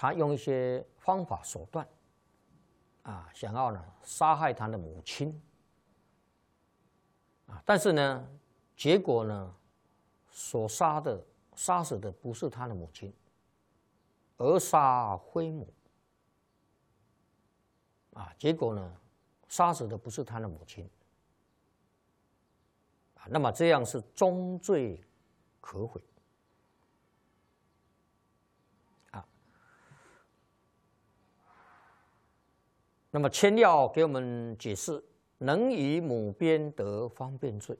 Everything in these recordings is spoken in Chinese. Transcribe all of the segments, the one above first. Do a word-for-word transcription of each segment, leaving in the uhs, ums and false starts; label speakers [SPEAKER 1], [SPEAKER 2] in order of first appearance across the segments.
[SPEAKER 1] 他用一些方法手段，啊，想要呢杀害他的母亲，啊，但是呢，结果呢，所杀的杀死的不是他的母亲，而杀非母，啊，结果呢，杀死的不是他的母亲，啊，那么这样是终罪可悔。那么千要给我们解释，能以母鞭得方便罪。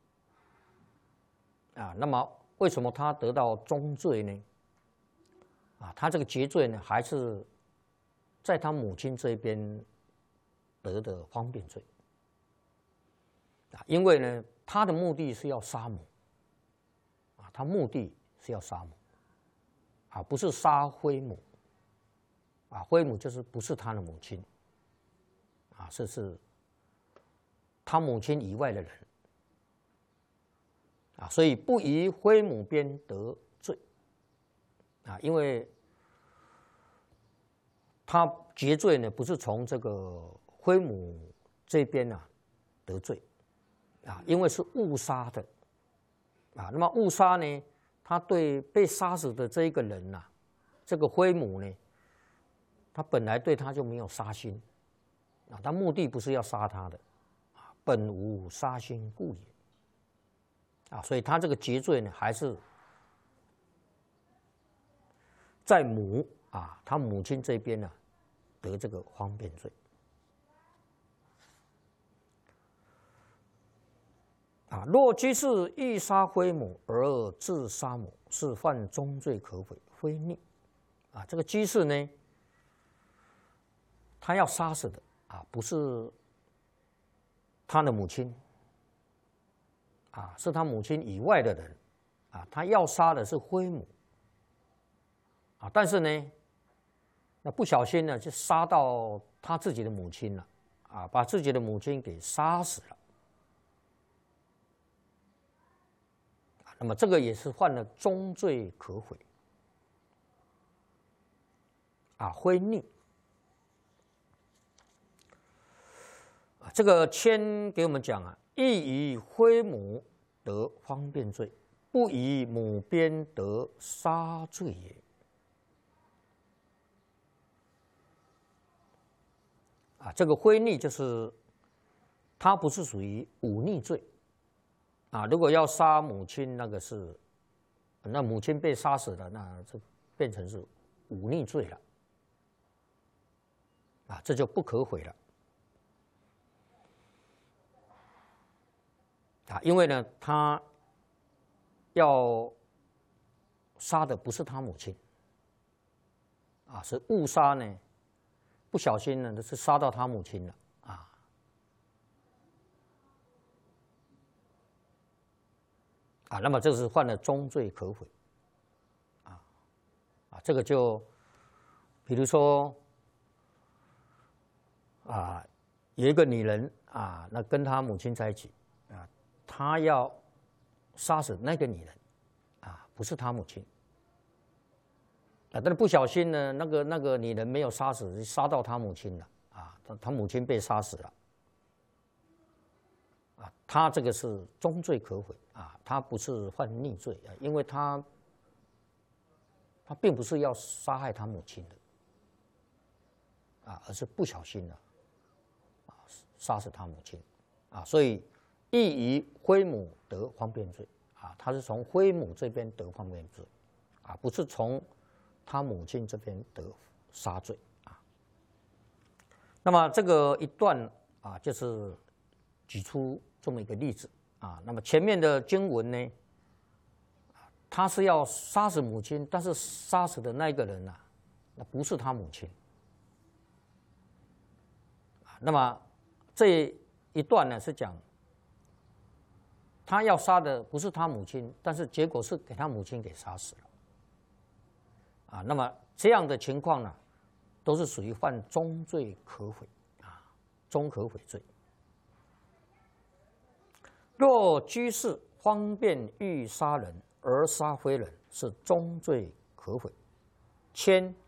[SPEAKER 1] 啊，那么为什么他得到终罪呢？啊，他这个结罪呢，还是在他母亲这边得的方便罪。啊，因为呢，他的目的是要杀母。啊，他目的是要杀母。啊，不是杀非母。啊，非母就是不是他的母亲。啊，这是他母亲以外的人，啊，所以不以非母鞭得罪，啊，因为他结罪呢，不是从这个非母这边啊得罪，啊，因为是误杀的，啊，那么误杀呢，他对被杀死的这一个人呐，这个非母呢，他本来对他就没有杀心。啊，他目的不是要杀他的，啊，本无杀心故也。啊，所以他这个结罪呢，还是在母啊，他母亲这边呢，得这个方便罪。啊，若居士欲杀非母而自杀母，是犯终罪可悔，非逆。啊，这个居士呢，他要杀死的。啊，不是他的母亲，啊，是他母亲以外的人，啊，他要杀的是非母，啊，但是呢，那不小心呢就杀到他自己的母亲了，啊，把自己的母亲给杀死了，那么这个也是犯了终罪可悔，啊，非逆。这个谦给我们讲啊，亦以非母得方便罪，不以母鞭得杀罪也。啊，这个非逆就是它不是属于忤逆罪。啊，如果要杀母亲，那个是那母亲被杀死了，那这变成是忤逆罪了。啊，这就不可悔了。啊，因为呢，他要杀的不是他母亲，啊，是误杀呢，不小心呢，是杀到他母亲了，啊，啊，那么这是犯了终罪可悔，啊，啊，这个就，比如说，啊，有一个女人啊，那跟她母亲在一起。他要杀死那个女人，啊，不是他母亲，啊，但是不小心呢，那个那个女人没有杀死，杀到他母亲了，啊，他他母亲被杀死了，啊，他这个是终罪可悔，啊，他不是犯逆罪啊，因为他他并不是要杀害他母亲的，啊，而是不小心的，啊，杀死他母亲，啊，所以。亦以非母得方便罪，啊，他是从非母这边得方便罪，啊，不是从他母亲这边得杀罪，啊。那么这个一段啊，就是举出这么一个例子，啊，那么前面的经文呢，他是要杀死母亲，但是杀死的那个人啊，那不是他母亲，啊，那么这一段呢是讲。他要杀的不是他母亲，但是结果是给他母亲给杀死了，啊，那么这样的情况呢，都是属于犯终罪可悔，啊，终可悔罪。若居士方便欲杀人而杀非人，是终罪可悔。谦